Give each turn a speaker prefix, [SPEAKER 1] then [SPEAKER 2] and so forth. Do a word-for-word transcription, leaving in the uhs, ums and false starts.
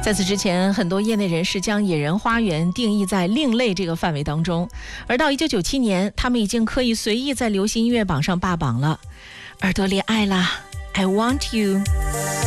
[SPEAKER 1] 在此之前，很多业内人士将野人花园定义在另类这个范围当中，而到一九九七年，他们已经可以随意在流行音乐榜上霸榜了。耳朵恋爱啦 I want you。